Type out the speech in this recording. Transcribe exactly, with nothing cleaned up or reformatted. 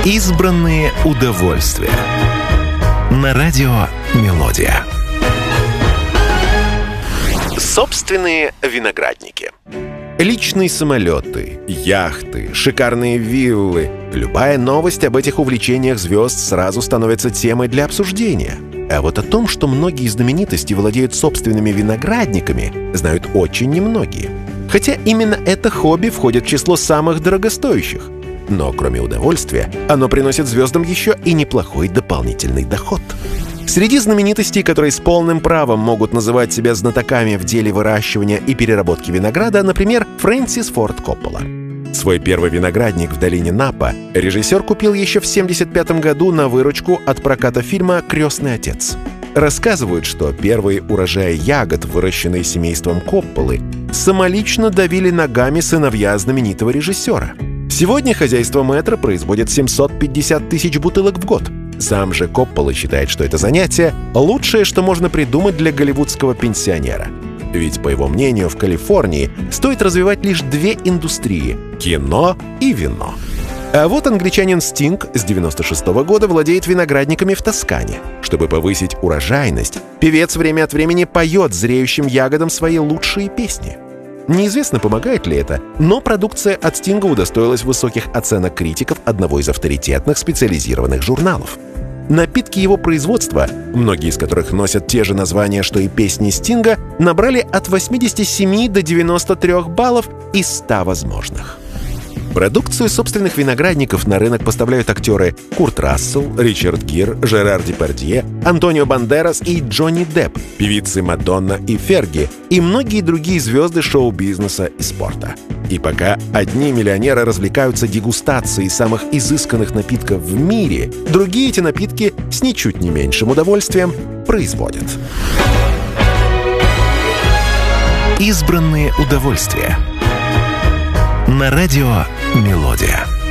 Избранные удовольствия. На радио «Мелодия». Собственные виноградники. Личные самолеты, яхты, шикарные виллы. Любая новость об этих увлечениях звезд сразу становится темой для обсуждения. А вот о том, что многие знаменитости владеют собственными виноградниками, знают очень немногие. Хотя именно это хобби входит в число самых дорогостоящих. Но кроме удовольствия, оно приносит звездам еще и неплохой дополнительный доход. Среди знаменитостей, которые с полным правом могут называть себя знатоками в деле выращивания и переработки винограда, например, Фрэнсис Форд Коппола. Свой первый виноградник в долине Напа режиссер купил еще в семьдесят пятом году на выручку от проката фильма «Крестный отец». Рассказывают, что первые урожаи ягод, выращенные семейством Копполы, самолично давили ногами сыновья знаменитого режиссера. Сегодня хозяйство Мэтра производит семьсот пятьдесят тысяч бутылок в год. Сам же Коппола считает, что это занятие – лучшее, что можно придумать для голливудского пенсионера. Ведь, по его мнению, в Калифорнии стоит развивать лишь две индустрии – кино и вино. А вот англичанин Стинг с девяносто шестого года владеет виноградниками в Тоскане. Чтобы повысить урожайность, певец время от времени поет зреющим ягодам свои лучшие песни. Неизвестно, помогает ли это, но продукция от Стинга удостоилась высоких оценок критиков одного из авторитетных специализированных журналов. Напитки его производства, многие из которых носят те же названия, что и песни Стинга, набрали от восьмидесяти семи до девяноста трёх баллов из ста возможных. Продукцию собственных виноградников на рынок поставляют актеры Курт Рассел, Ричард Гир, Жерар Депардье, Антонио Бандерас и Джонни Депп, певицы Мадонна и Ферги и многие другие звезды шоу-бизнеса и спорта. И пока одни миллионеры развлекаются дегустацией самых изысканных напитков в мире, другие эти напитки с ничуть не меньшим удовольствием производят. Избранные удовольствия. На радио «Мелодия».